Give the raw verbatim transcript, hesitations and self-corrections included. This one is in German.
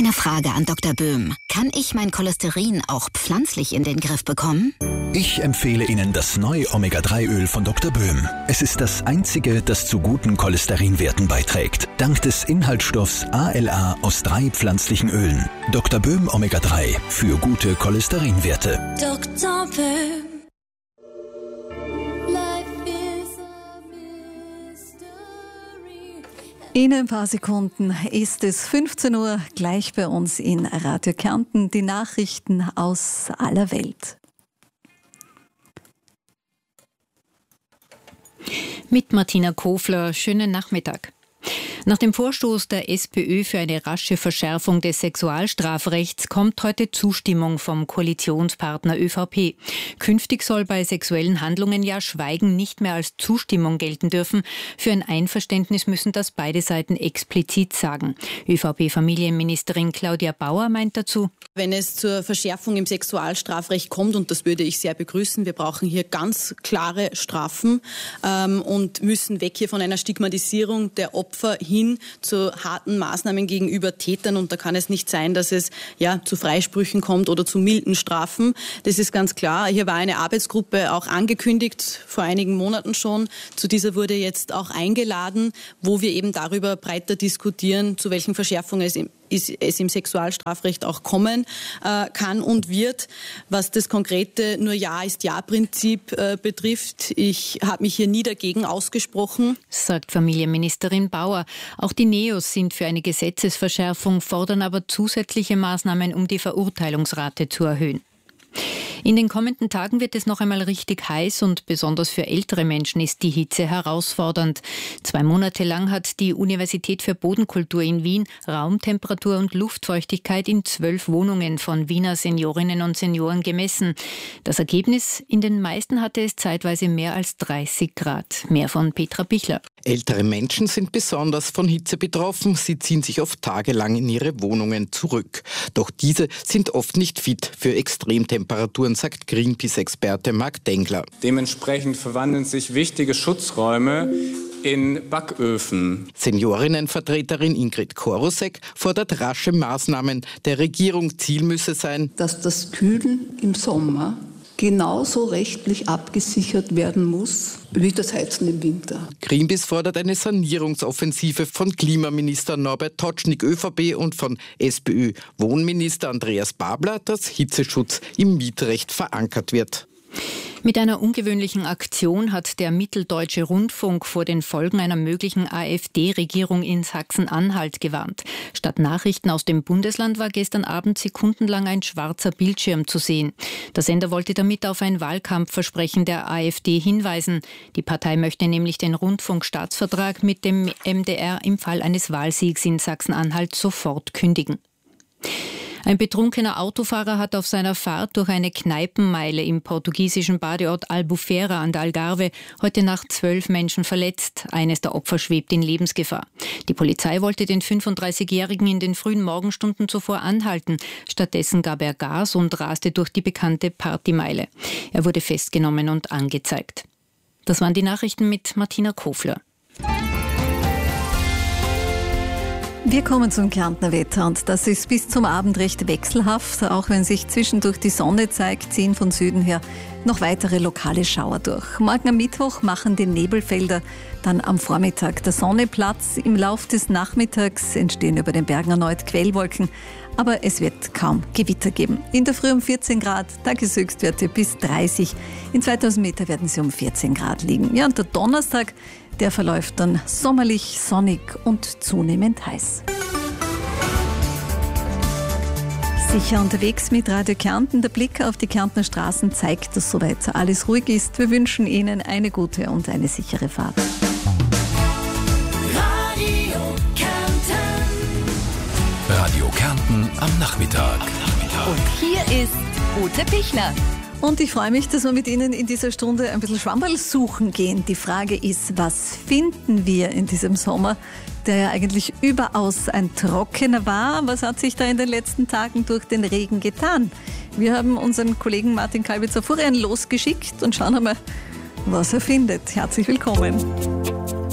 Eine Frage an Doktor Böhm. Kann ich mein Cholesterin auch pflanzlich in den Griff bekommen? Ich empfehle Ihnen das neue Omega drei Öl von Doktor Böhm. Es ist das einzige, das zu guten Cholesterinwerten beiträgt. Dank des Inhaltsstoffs A L A aus drei pflanzlichen Ölen. Doktor Böhm Omega drei für gute Cholesterinwerte. Doktor Böhm. In ein paar Sekunden ist es fünfzehn Uhr, gleich bei uns in Radio Kärnten, die Nachrichten aus aller Welt. Mit Martina Kofler, schönen Nachmittag. Nach dem Vorstoß der SPÖ für eine rasche Verschärfung des Sexualstrafrechts kommt heute Zustimmung vom Koalitionspartner ÖVP. Künftig soll bei sexuellen Handlungen ja Schweigen nicht mehr als Zustimmung gelten dürfen. Für ein Einverständnis müssen das beide Seiten explizit sagen. ÖVP-Familienministerin Claudia Bauer meint dazu: Wenn es zur Verschärfung im Sexualstrafrecht kommt, und das würde ich sehr begrüßen, wir brauchen hier ganz klare Strafen ähm, und müssen weg hier von einer Stigmatisierung der Opfer hin zu harten Maßnahmen gegenüber Tätern. Und da kann es nicht sein, dass es ja zu Freisprüchen kommt oder zu milden Strafen. Das ist ganz klar. Hier war eine Arbeitsgruppe auch angekündigt, vor einigen Monaten schon. Zu dieser wurde jetzt auch eingeladen, wo wir eben darüber breiter diskutieren, zu welchen Verschärfungen es im es im Sexualstrafrecht auch kommen äh, kann und wird. Was das konkrete nur Ja ist Ja-Prinzip äh, betrifft, ich habe mich hier nie dagegen ausgesprochen. Sagt Familienministerin Bauer. Auch die Neos sind für eine Gesetzesverschärfung, fordern aber zusätzliche Maßnahmen, um die Verurteilungsrate zu erhöhen. In den kommenden Tagen wird es noch einmal richtig heiß und besonders für ältere Menschen ist die Hitze herausfordernd. Zwei Monate lang hat die Universität für Bodenkultur in Wien Raumtemperatur und Luftfeuchtigkeit in zwölf Wohnungen von Wiener Seniorinnen und Senioren gemessen. Das Ergebnis: In den meisten hatte es zeitweise mehr als dreißig Grad. Mehr von Petra Bichler. Ältere Menschen sind besonders von Hitze betroffen. Sie ziehen sich oft tagelang in ihre Wohnungen zurück. Doch diese sind oft nicht fit für Extremtemperaturen, sagt Greenpeace-Experte Marc Dengler. Dementsprechend verwandeln sich wichtige Schutzräume in Backöfen. Seniorinnenvertreterin Ingrid Korosek fordert rasche Maßnahmen der Regierung. Ziel müsse sein, dass das Kühlen im Sommer genauso rechtlich abgesichert werden muss wie das Heizen im Winter. Greenpeace fordert eine Sanierungsoffensive von Klimaminister Norbert Totschnig ÖVP und von SPÖ-Wohnminister Andreas Babler, dass Hitzeschutz im Mietrecht verankert wird. Mit einer ungewöhnlichen Aktion hat der Mitteldeutsche Rundfunk vor den Folgen einer möglichen AfD-Regierung in Sachsen-Anhalt gewarnt. Statt Nachrichten aus dem Bundesland war gestern Abend sekundenlang ein schwarzer Bildschirm zu sehen. Der Sender wollte damit auf ein Wahlkampfversprechen der AfD hinweisen. Die Partei möchte nämlich den Rundfunkstaatsvertrag mit dem M D R im Fall eines Wahlsiegs in Sachsen-Anhalt sofort kündigen. Ein betrunkener Autofahrer hat auf seiner Fahrt durch eine Kneipenmeile im portugiesischen Badeort Albufeira an der Algarve heute Nacht zwölf Menschen verletzt. Eines der Opfer schwebt in Lebensgefahr. Die Polizei wollte den fünfunddreißigjährigen in den frühen Morgenstunden zuvor anhalten. Stattdessen gab er Gas und raste durch die bekannte Partymeile. Er wurde festgenommen und angezeigt. Das waren die Nachrichten mit Martina Kofler. Wir kommen zum Kärntner Wetter und das ist bis zum Abend recht wechselhaft. Auch wenn sich zwischendurch die Sonne zeigt, ziehen von Süden her noch weitere lokale Schauer durch. Morgen am Mittwoch machen die Nebelfelder dann am Vormittag der Sonne Platz. Im Lauf des Nachmittags entstehen über den Bergen erneut Quellwolken, aber es wird kaum Gewitter geben. In der Früh um vierzehn Grad, Tageshöchstwerte bis dreißig. In zweitausend Meter werden sie um vierzehn Grad liegen. Ja, und der Donnerstag, der verläuft dann sommerlich, sonnig und zunehmend heiß. Sicher unterwegs mit Radio Kärnten. Der Blick auf die Kärntner Straßen zeigt, dass soweit alles ruhig ist. Wir wünschen Ihnen eine gute und eine sichere Fahrt. Radio Kärnten. Radio Kärnten am Nachmittag. Und hier ist Ute Pichler. Und ich freue mich, dass wir mit Ihnen in dieser Stunde ein bisschen Schwammerl suchen gehen. Die Frage ist, was finden wir in diesem Sommer, der ja eigentlich überaus ein trockener war? Was hat sich da in den letzten Tagen durch den Regen getan? Wir haben unseren Kollegen Martin Kalbitzer-Furian losgeschickt und schauen einmal, was er findet. Herzlich willkommen.